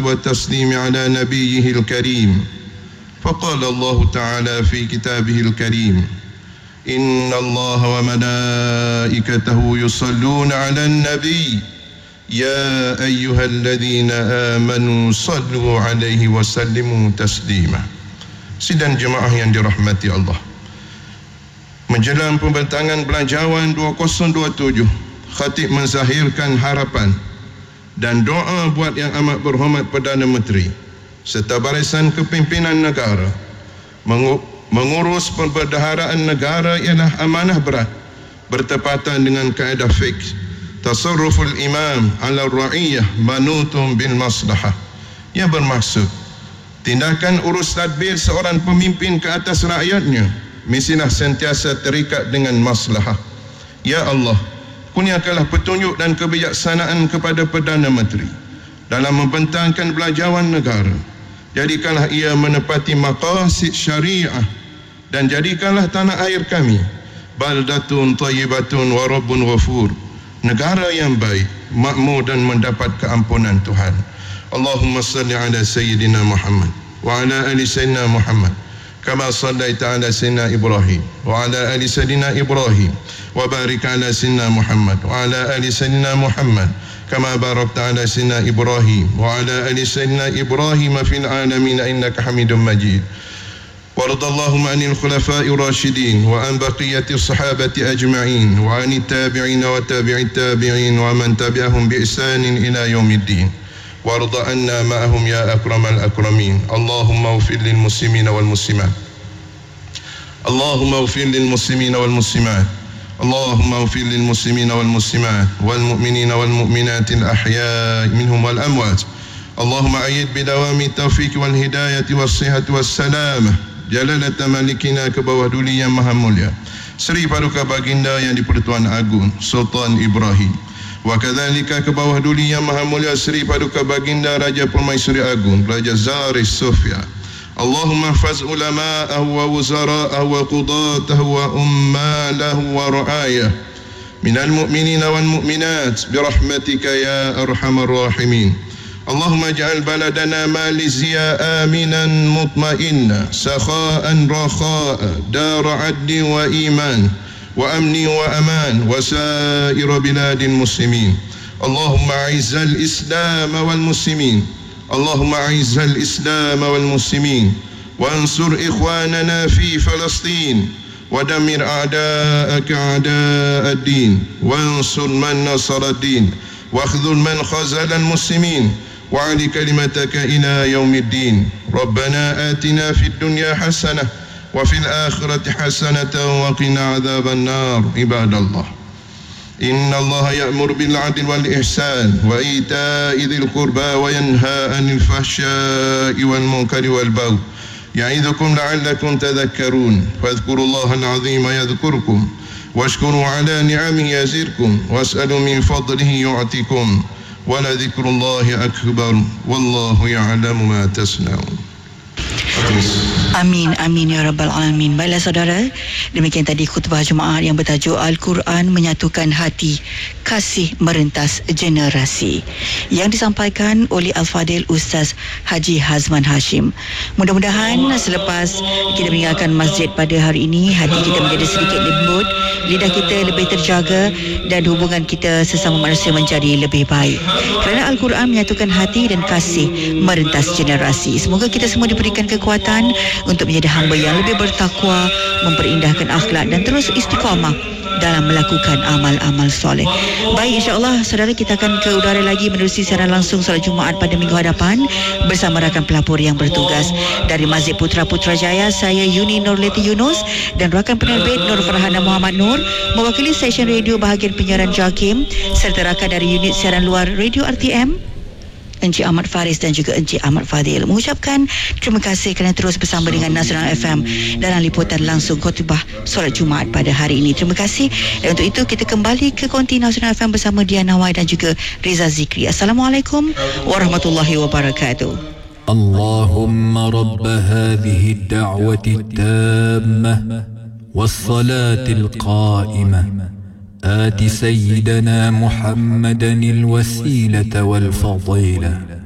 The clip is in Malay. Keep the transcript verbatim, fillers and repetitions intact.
والتسليم على نبيه الكريم. فقال الله تعالى في كتابه الكريم: إن الله وملائكته يصلون على النبي يا أيها الذين آمنوا صلوا عليه وسلموا تسليما. Sidang jemaah yang dirahmati Allah, menjelang pembentangan Belanjawan dua ribu dua puluh tujuh, khatib menzahirkan harapan dan doa buat yang amat berhormat Perdana Menteri serta barisan kepimpinan negara. Mengurus perbendaharaan negara ialah amanah berat, bertepatan dengan kaedah fiqh tasarruful imam ala ra'iyah manutun bil maslahah, yang bermaksud tindakan urus tadbir seorang pemimpin ke atas rakyatnya mestilah sentiasa terikat dengan maslahah. Ya Allah, kurniakanlah petunjuk dan kebijaksanaan kepada Perdana Menteri dalam membentangkan belanjawan negara. Jadikanlah ia menepati maqasid syariah dan jadikanlah tanah air kami baldatun thayyibatun wa rabbun ghafur, negara yang baik, makmur dan mendapat keampunan Tuhan. Allahumma salli ala Sayyidina Muhammad wa ala ali Sayyidina Muhammad kama sallaita ala Sayyidina Ibrahim wa ala ali Sayyidina Ibrahim wa barik ala Sayyidina Muhammad wa ala ali Sayyidina Muhammad kama barakta ala Sayyidina Ibrahim wa ala ali Sayyidina Ibrahim fil alamin innaka Hamidum Majid. وارض اللهم عن الخلفاء الراشدين وعن بقية الصحابة أجمعين وعن التابعين وتابع التابعين ومن تبعهم بإحسان إلى يوم الدين وارض عنا معهم يا أكرم الأكرمين. اللهم اغفر للمسلمين والمسلمات اللهم اغفر للمسلمين والمسلمات اللهم اغفر للمسلمين والمسلمات والمؤمنين والمؤمنات الأحياء منهم والأموات. اللهم أيد بدوام التوفيق والهداية والصحة والسلامة Jalalata Malikina ke bawah duli yang maha mulia Seri Paduka Baginda yang di-Pertuan Agung Sultan Ibrahim, wa kadzalika ke bawah duli yang maha mulia Seri Paduka Baginda Raja Permaisuri Agung Raja Zaris Sofia. Allahumma hafaz ulama'ahu wa wuzara'ahu wa qudatahu wa ummalahu wa ra'ayah minal mu'minina wal mu'minat birahmatika ya arhamar rahimin. اللهم اجعل بلدنا ماليزيا آمنا مطمئنا سخاء رخاء دار عدل وإيمان وأمن وأمان وسائر بلاد المسلمين. اللهم أعز الإسلام والمسلمين اللهم أعز الإسلام والمسلمين وانصر إخواننا في فلسطين ودمر أعداءك أعداء الدين وانصر من نصر الدين واخذل من خذل المسلمين وعلي كلمتك إلى يوم الدين. ربنا آتنا في الدنيا حسنة وفي الآخرة حسنة وقنا عذاب النار. عباد الله، إن الله يأمر بالعدل والإحسان وإيتاء ذي القربى وينهى عن الفحشاء والمنكر والبغي يعظكم لعلكم تذكرون. فاذكروا الله العظيم يذكركم واشكروا على نعمه يزدكم واسألوا من فضله يعطكم ولذكر الله أكبر والله يعلم ما تصنعون. Amin, amin ya rabbal alamin. Baiklah saudara, demikian tadi khutbah Jumaat yang bertajuk Al-Quran Menyatukan Hati, Kasih Merentas Generasi, yang disampaikan oleh Al-Fadil Ustaz Haji Hazman Hashim. Mudah-mudahan selepas kita meninggalkan masjid pada hari ini, hati kita menjadi sedikit lembut, lidah kita lebih terjaga dan hubungan kita sesama manusia menjadi lebih baik, kerana Al-Quran menyatukan hati dan kasih merentas generasi. Semoga kita semua diberikan kekuatan untuk menjadi hamba yang lebih bertakwa, memperindahkan akhlak dan terus istiqamah dalam melakukan amal-amal soleh. Baik, insya-Allah saudara, kita akan ke udara lagi menerusi siaran langsung solat Jumaat pada minggu hadapan bersama rakan pelapor yang bertugas dari Masjid Putra Putrajaya. Saya Yuni Nurleti Yunus dan rakan penerbit Nur Farhana Muhammad Nur mewakili stesen radio bahagian penyiaran JAKIM serta rakan dari unit siaran luar Radio R T M Encik Ahmad Faris dan juga Encik Ahmad Fadil mengucapkan terima kasih kerana terus bersama dengan Nasional F M dalam liputan langsung khutbah solat Jumaat pada hari ini. Terima kasih. Dan untuk itu kita kembali ke konti Nasional F M bersama Diana Wai dan juga Reza Zikri. Assalamualaikum warahmatullahi wabarakatuh. Allahumma rabb hadhihi ad-da'wati at-tammah was-salatil qa'imah آت سيدنا محمدا الوسيلة والفضيلة